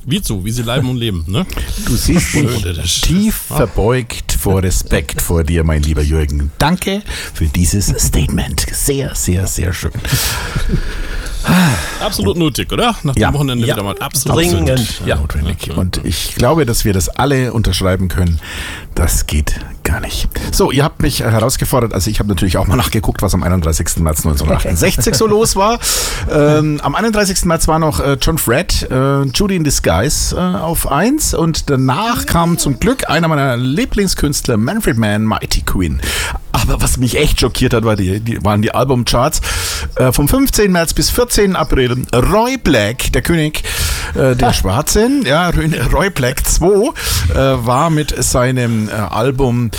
wie sie leiben und leben, ne? Du siehst mich tief verbeugt vor Respekt vor dir, mein lieber Jürgen. Danke für dieses Statement. Sehr, sehr, sehr schön. Absolut nötig, oder? Nach dem Wochenende wieder mal absolut dringend notwendig. Und ich glaube, dass wir das alle unterschreiben können. Das geht gar nicht. So, ihr habt mich herausgefordert. Also ich habe natürlich auch mal nachgeguckt, was am 31. März 1968 so los war. Am 31. März war noch John Fred, Judy in Disguise auf 1. Und danach kam zum Glück einer meiner Lieblingskünstler, Manfred Mann, Mighty Quinn. Aber was mich echt schockiert hat, waren die Albumcharts. Vom 15. März bis 14. April Roy Black, der König der Schwarzen, ja, Roy Black 2, war mit seinem Album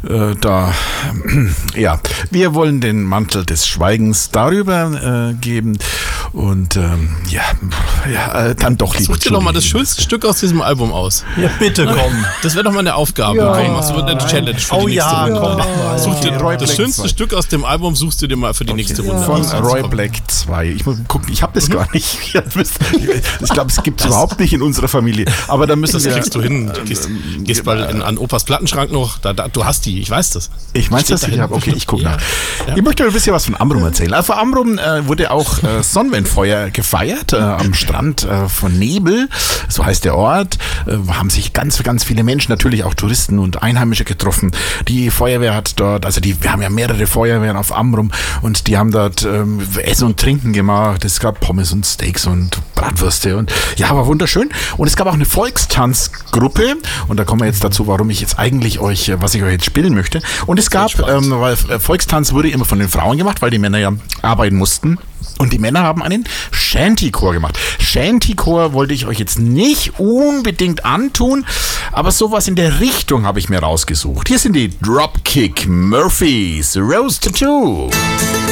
ja, wir wollen den Mantel des Schweigens darüber geben und dann doch lieber. Such dir doch mal das schönste Stück aus diesem Album aus. Ja, bitte komm. Das wäre doch mal eine Aufgabe. Ja. Komm, das wird eine Challenge für die nächste Runde. Such dir das schönste Stück aus dem Album, suchst du dir mal für die nächste Runde von aus. Roy Black 2. Ich muss gucken, ich habe das gar nicht. Ich glaube, es gibt es überhaupt nicht in unserer Familie. Aber da müssen das wir. Kriegst du hin. Gehst mal an Opas Plattenschrank noch. Du hast die, ich weiß das. Ich weiß das, ich habe. Okay, ich gucke nach. Ja. Ich möchte ein bisschen was von Amrum erzählen. Also vor Amrum wurde auch Sonnenwendfeuer gefeiert am Strand von Nebel. So heißt der Ort. Haben sich ganz, ganz viele Menschen, natürlich auch Touristen und Einheimische getroffen. Die Feuerwehr hat dort, wir haben ja mehrere Feuerwehren auf Amrum und die haben dort Essen und Trinken gemacht. Es gab Pommes und Steaks und Bratwürste und ja, war wunderschön. Und es gab auch eine Volkstanzgruppe und da kommen wir jetzt dazu, warum ich jetzt eigentlich was ich euch jetzt spielen möchte. Und es gab, weil Volkstanz wurde immer von den Frauen gemacht, weil die Männer ja arbeiten mussten. Und die Männer haben einen Shantychor gemacht. Shantychor wollte ich euch jetzt nicht unbedingt antun, aber sowas in der Richtung habe ich mir rausgesucht. Hier sind die Dropkick Murphys, Rose Tattoo.